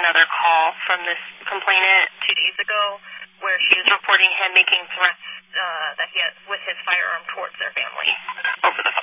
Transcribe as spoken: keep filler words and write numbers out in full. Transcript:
another call from this complainant two days ago where she was reporting him making threats uh, that he had with his firearm towards their family over the